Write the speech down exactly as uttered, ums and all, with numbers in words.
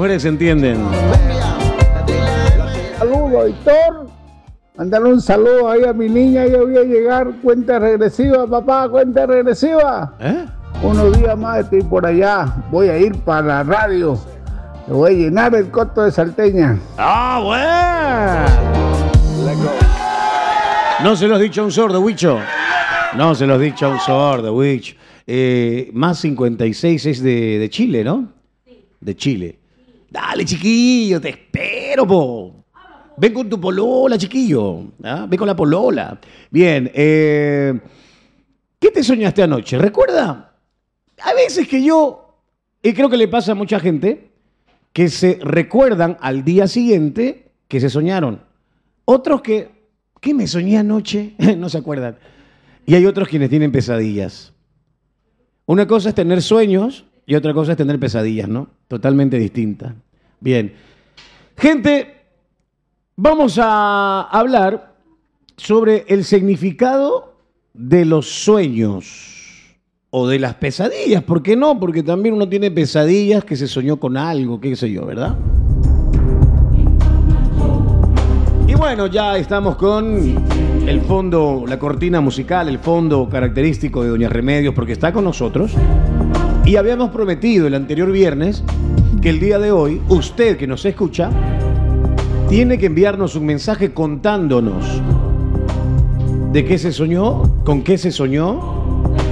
mujeres se entienden. Saludos, Héctor. Mandar un saludo ahí a mi niña, ya voy a llegar. Cuenta regresiva, papá, cuenta regresiva. ¿Eh? Unos días más estoy por allá. Voy a ir para la radio. Le voy a llenar el coto de Salteña. ¡Ah, bueno! No se los dicho a un sordo, Wicho. No se los dicho a un sordo, Wicho. Eh, más cincuenta y seis es de, de Chile, ¿no? Sí. De Chile. Dale, chiquillo, te espero, po. Ven con tu polola, chiquillo. ¿Ah? Ven con la polola. Bien. Eh, ¿Qué te soñaste anoche? ¿Recuerda? A veces que yo, y creo que le pasa a mucha gente, que se recuerdan al día siguiente que se soñaron. Otros que, ¿qué me soñé anoche? No se acuerdan. Y hay otros quienes tienen pesadillas. Una cosa es tener sueños y otra cosa es tener pesadillas, ¿no? Totalmente distintas. Bien. Gente, vamos a hablar sobre el significado de los sueños o de las pesadillas. ¿Por qué no? Porque también uno tiene pesadillas que se soñó con algo, qué sé yo, ¿verdad? Y bueno, ya estamos con el fondo, la cortina musical, el fondo característico de Doña Remedios, porque está con nosotros. Y habíamos prometido el anterior viernes que el día de hoy, usted que nos escucha, tiene que enviarnos un mensaje contándonos de qué se soñó, con qué se soñó